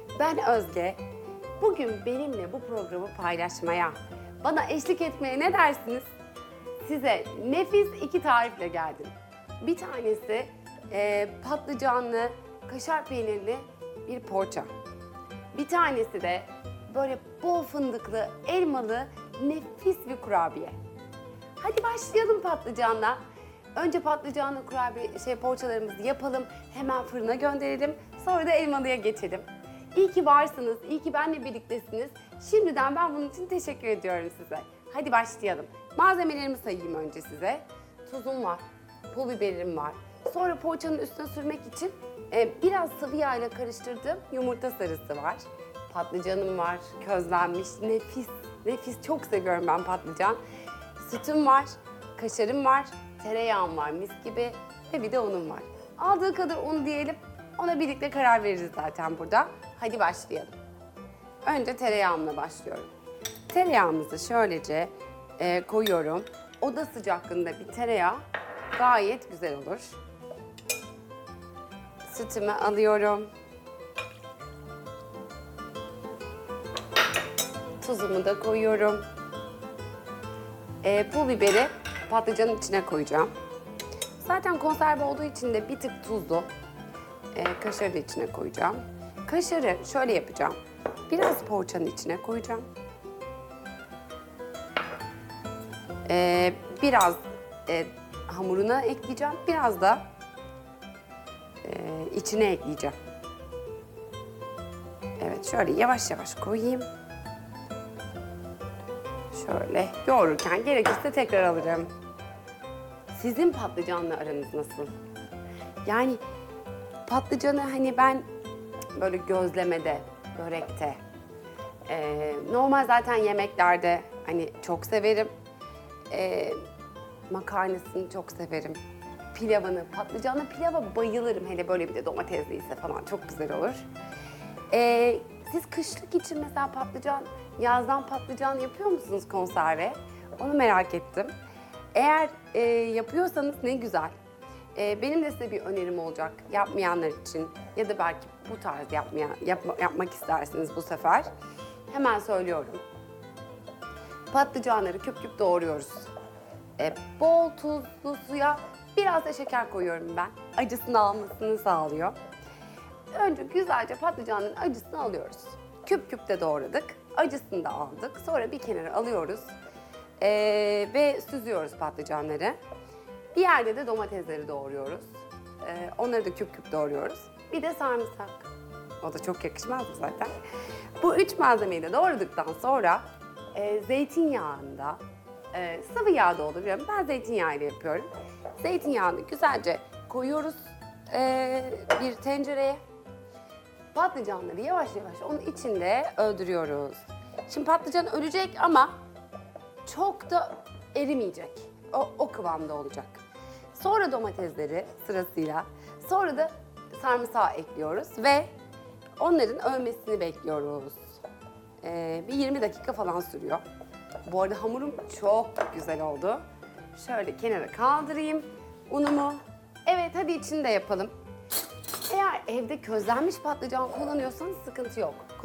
Ben Özge. Bugün benimle bu programı paylaşmaya, bana eşlik etmeye ne dersiniz? Size nefis iki tarifle geldim. Bir tanesi patlıcanlı, kaşar peynirli bir poğaça. Bir tanesi de böyle bol fındıklı, elmalı, nefis bir kurabiye. Hadi başlayalım patlıcanla. Önce patlıcanlı kurabiye poğaçalarımızı yapalım, hemen fırına gönderelim. Sonra da elmalıya geçelim. İyi ki varsınız, iyi ki benimle birliktesiniz. Şimdiden ben bunun için teşekkür ediyorum size. Hadi başlayalım. Malzemelerimi sayayım önce size. Tuzum var, pul biberim var. Sonra poğaçanın üstüne sürmek için biraz sıvı yağ ile karıştırdığım yumurta sarısı var. Patlıcanım var, közlenmiş, nefis, nefis. Çok seviyorum ben patlıcan. Sütüm var, kaşarım var, tereyağım var mis gibi ve bir de unum var. Aldığı kadar un diyelim, ona birlikte karar veririz zaten burada. Hadi başlayalım. Önce tereyağımla başlıyorum. Tereyağımızı şöylece koyuyorum. Oda sıcaklığında bir tereyağı gayet güzel olur. Sütümü alıyorum. Tuzumu da koyuyorum. Pul biberi patlıcanın içine koyacağım. Zaten konserve olduğu için de bir tık tuzlu. Kaşarı da içine koyacağım. Kaşarı şöyle yapacağım. Biraz poğaçanın içine koyacağım. Biraz hamuruna ekleyeceğim. Biraz da içine ekleyeceğim. Evet, şöyle yavaş yavaş koyayım. Şöyle yoğururken gerekirse tekrar alırım. Sizin patlıcanla aranız nasıl? Yani patlıcanı hani ben böyle gözlemede, börekte, normal zaten yemeklerde hani çok severim. Makarnasını çok severim. Pilavını, patlıcanlı pilava bayılırım. Hele böyle bir de domatesliyse falan çok güzel olur. Siz kışlık için mesela patlıcan, yazdan patlıcan yapıyor musunuz konserve? Onu merak ettim. Eğer yapıyorsanız ne güzel. Benim de size bir önerim olacak yapmayanlar için ya da belki bu tarz yapmak istersiniz bu sefer. Hemen söylüyorum. Patlıcanları küp küp doğruyoruz. Bol tuzlu suya biraz da şeker koyuyorum ben. Acısını almasını sağlıyor. Önce güzelce patlıcanın acısını alıyoruz. Küp küp de doğradık. Acısını da aldık. Sonra bir kenara alıyoruz. Ve süzüyoruz patlıcanları. Bir yerde de domatesleri doğruyoruz. Onları da küp küp doğruyoruz. Bir de sarımsak. O da çok yakışmaz mı zaten? Bu üç malzemeyi de doğradıktan sonra zeytinyağında, sıvı yağ da olabilir. Ben zeytinyağıyla yapıyorum. Zeytinyağını güzelce koyuyoruz bir tencereye. Patlıcanları yavaş yavaş onun içinde öldürüyoruz. Şimdi patlıcan ölecek ama çok da erimeyecek. O kıvamda olacak. Sonra domatesleri sırasıyla, sonra da sarımsağı ekliyoruz ve onların ölmesini bekliyoruz. Bir 20 dakika falan sürüyor. Bu arada hamurum çok güzel oldu. Şöyle kenara kaldırayım unumu. Evet, hadi içini de yapalım. Eğer evde közlenmiş patlıcan kullanıyorsanız sıkıntı yok.